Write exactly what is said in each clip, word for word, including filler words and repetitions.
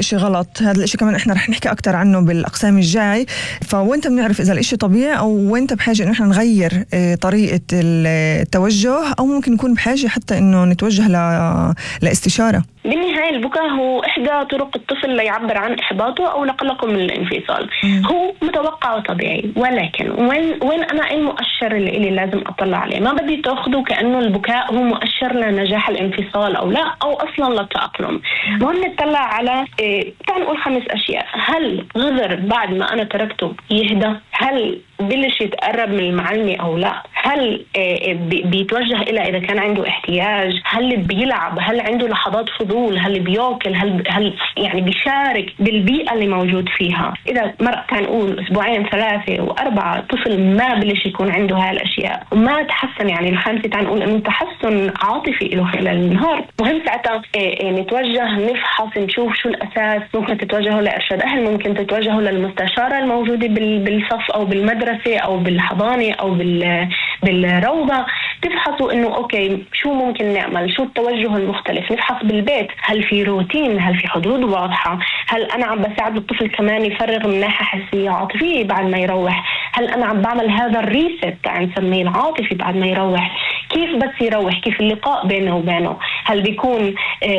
إشي غلط. هذا الإشي كمان إحنا رح نحكي أكتر عنه بالأقسام الجاي. فوينت بنعرف إذا الإشي طبيعي أو وينت بحاجة إنه إحنا نغير طريقة التوجه، أو ممكن نكون بحاجة حتى إنه نتوجه لاستشارة. بالنهاية البكاء هو إحدى طرق الطفل ليعبر عن إحباطه أو لقلقه من الانفصال. م. هو متوقع وطبيعي، ولكن وين وين أنا إيه المؤشر اللي, اللي لازم أطلع عليه؟ ما بدي تأخذه كأنه البكاء هو مؤشر لنجاح الانفصال أو لا، أو أصلا للتأقلم. مهم نطلع على إيه، تعال نقول خمس أشياء. هل غذر بعد ما أنا تركته يهدى؟ هل بلش يتقرب من المعلمة أو لا؟ هل بيتوجه إلى إذا كان عنده احتياج؟ هل بيلعب؟ هل عنده لحظات فضول؟ هل بيأكل؟ هل هل يعني بيشارك بالبيئة اللي موجود فيها؟ إذا مرة نقول أسبوعين ثلاثة وأربعة طفل ما بلش يكون عنده هاي الأشياء وما تحسن، يعني الخامسة نقول إنه تحسن عاطفي له خلال النهار، مهم ساعتها نتوجه نفحص نشوف شو الأساس. ممكن تتوجهوا لإرشاد أهل، ممكن تتوجهوا للمستشارة الموجودة بالصف أو بالمدرسة أو بالحضانة أو بال بالروضة، تفحصوا إنه أوكي شو ممكن نعمل، شو التوجه المختلف. نفحص بالبيت، هل في روتين، هل في حدود واضحة، هل أنا عم بساعد الطفل كمان يفرغ من ناحية حسية عاطفية بعد ما يروح، هل أنا عم بعمل هذا الريست عن نسميه العاطفي بعد ما يروح، كيف بس يروح، كيف اللقاء بينه وبينه، هل بيكون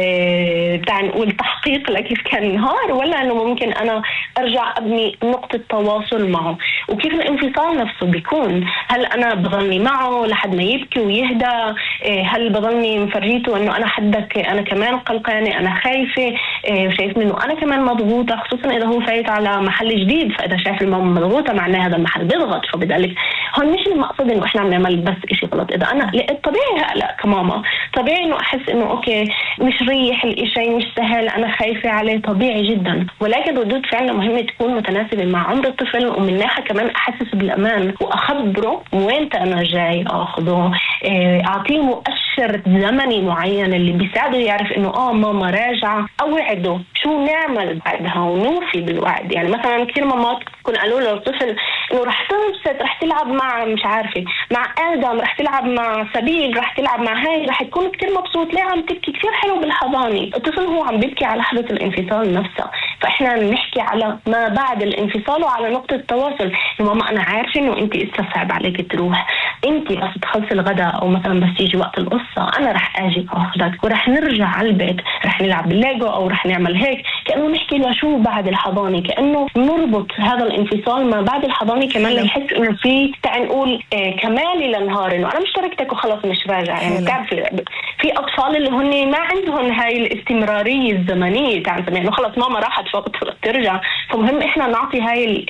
اه تعال نقول تحقيق لكيف كان النهار، ولا أنه ممكن أنا أرجع أبني نقطة تواصل معه، وكيف الانفصال نفسه بيكون، هل أنا بظلني معه لحد ما يبكي ويهدى، اه هل بظلني مفرجيته أنه أنا حدك أنا كمان قلقانة أنا خايفة، اه شايف منه أنا كمان مضغوطة، خصوصا إذا هو فايت على محل جديد، فإذا شايف الماما مضغوطة معناه هذا المحل بيضغط، فبذلك هون مش المقصد إنه إحنا عم نعمل بس إشي غلط. إذا أنا طبيعي هلا كماما طبيعي إنه أحس إنه أوكي مش ريح الإشي مش سهل أنا خايفة عليه، طبيعي جدا، ولكن ردود فعلنا مهمة تكون متناسبة مع عمر الطفل، ومن ناحية كمان أحسس بالأمان وأخبره وين أنا جاي أخذه، أعطيه مؤشر زمني معين اللي بيساعده يعرف إنه آه ماما راجعة، أوعده شو نعمل بعدها ونوفي بالوعد. يعني مثلا كثير مامات كن قالوا للطفل إنه رح تنبسط رح تلعب مع مش عارفة مع آدم، رح تلعب مع سبيل، رح تلعب مع هاي، رح تكون كتير مبسوط، ليه عم تبكي كتير حلو بالحضانة. الطفل هو عم بيبكي على لحظة الانفصال نفسها، فإحنا نحكي على ما بعد الانفصال وعلى نقطة التواصل. ماما أنا عارفة إنه أنت إسا صعب عليك تروح، أنت بس تخلص الغداء أو مثلا بس تيجي وقت القصة أنا رح أجي أخذك ورح نرجع على البيت، رح نلعب بالليجو أو رح نعمل هيك، كأنه نحكي له شو بعد الحضانة، كأنه نربط هذا الانفصال ما بعد الحضانة كمان ليحس إنه في تعال نقول إيه كمالي للنهار، إنه أنا مش تركتك وخلاص مش راجع. يعني بتعرف في أطفال اللي هن ما عندهم هاي الاستمرارية الزمنية، تعرف إنه خلاص ماما راحت فوق ترجع، فمهم إحنا نعطي هاي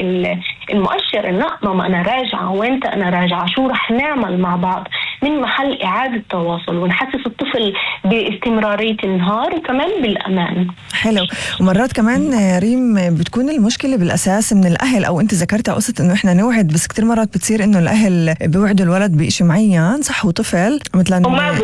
المؤشر إنه ماما أنا راجعة وأنت أنا راجعة، شو رح نعمل مع بعض من محل إعادة تواصل، ونحسس الطفل باستمرارية النهار وكمان بالأمان. حلو. ومرات كمان ريم بتكون المشكلة بالأساس من الأهل، أو أنت ذكرتها قصة إنه إحنا نوعد، بس كتير مرات بتصير إنه الأهل بيوعدوا الولد بإشي معين صح وطفل مثلا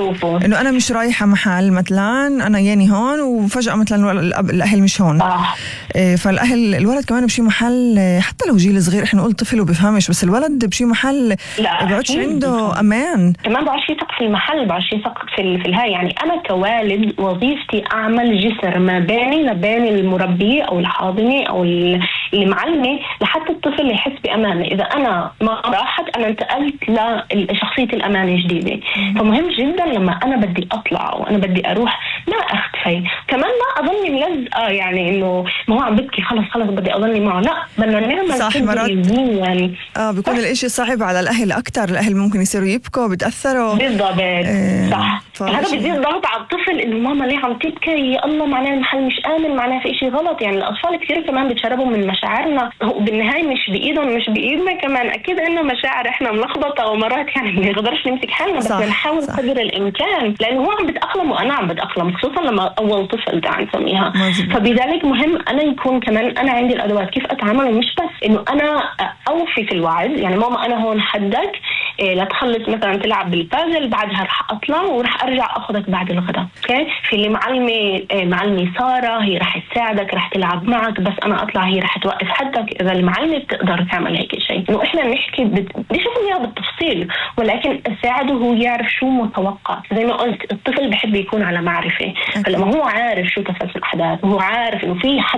إنه أنا مش رايحة محل مثلا أنا ياني هون، وفجأة مثلا الأب الأهل مش هون آه. فالأهل الولد كمان بشي محل حتى لو جيل صغير إحنا نقول طفل وبيفهمش، بس الولد بشي محل بيقعدش عنده أمان، كمان بعرفش يثق في المحل، بعرفش يثق في في الهاي. يعني أنا كوالد وظيفتي أعمل جسر ما بيني لبين المربية أو الحاضنة أو المعلمة لحتى الطفل يحس بأمان. إذا أنا ما راحت أنا انتقلت لشخصية الأمان الجديدة، فمهم جدا لما أنا بدي أطلع وأنا بدي أروح ما أختفي، كمان ما أظني ملزقة يعني إنه ما هو عم ببكي خلص خلص بدي أظني معه، لا بدنا نعمل صح. مرات يعني آه بيكون الإشي صعب على الأهل أكتر، الأهل ممكن يصيروا يبكوا بتأثروا بالضبط آه صح. هذا بيزيد ضغط على الطفل إنه ماما ليه عم تبكي، يا الله معناه المحل مش آمن، معناه في إشي غلط. يعني الأطفال كثير كمان بيتشربوا من مشاعرنا، بالنهاية مش بإيدهم مش بإيدنا كمان، أكيد إنه مشاعر إحنا ملخبطة ومرات يعني ما نقدرش نمسك حالنا، بس نحاول قدر الإمكان لأنه هو عم بتأقلم وأنا عم بتأقلم، خصوصا لما أول طفل تعال نسميها. فبذلك مهم أنا يكون كمان أنا عندي الأدوات كيف أتعامل، ومش بس إنه أنا أوفي في الوعد. يعني ماما أنا هون حدك إيه لا تخلص مثلا تلعب بالبازل، بعدها رح أطلع ورح أرجع أخذك بعد الغداء. أوكي في اللي معلمة إيه معلمة سارة هي رح تساعدك رح تلعب معك، بس أنا أطلع هي رح توقف حدك إذا المعلمة بتقدر تعمل هيك شيء. إنه إحنا نحكي بشوف إياه بالتفصيل، ولكن أساعده هو يعرف شو متوقع. زي ما قلت الطفل بحب يكون على معرفة، فلما هو عارف شو تسلسل الأحداث وهو عارف إنه في